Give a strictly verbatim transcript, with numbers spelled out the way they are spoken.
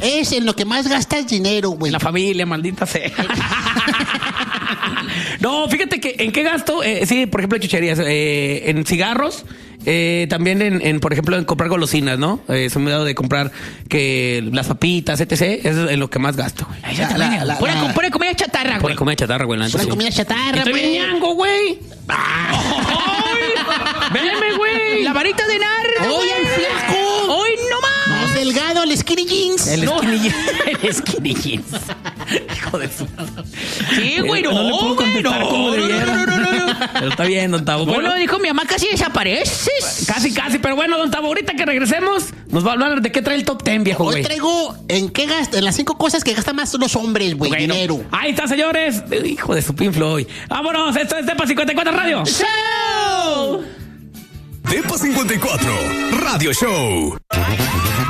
es en lo que más gastas dinero, güey? La familia, maldita sea. No, fíjate que en qué gasto, eh, sí, por ejemplo, en chucherías, eh, en cigarros, eh, también en, en, por ejemplo, en comprar golosinas, ¿no? Eh, se me ha dado de comprar que las papitas, etcétera. Eso es en lo que más gasto, güey. Ay, la- la- la- Pura, la- pura comida chatarra, Por güey. comida chatarra, güey. La neta, Pura sí. comida chatarra, Estoy bien güey. ñango, güey. Veme, güey. La varita de nar. ¡Oye, el flaco! ¡Hoy no más! Más delgado, el skinny jeans. El No. skinny, el skinny jeans. Hijo de su... Sí, güey, no, No le puedo güey, contestar no, como no, debiera. no, no, no, no. Pero está bien, don Tavo. Bueno, Bueno, dijo mi mamá, casi desapareces. casi, casi. Pero bueno, don Tavo, ahorita que regresemos, nos va a hablar de qué trae el top ten, viejo, Hoy güey. traigo en qué gasta, en las cinco cosas que gastan más los hombres, güey, Bueno, dinero. ahí está, señores. Hijo de su Pink Floyd. Vámonos, esto es Depa cincuenta y cuatro Radio. ¡Show! Depa cincuenta y cuatro Radio Show.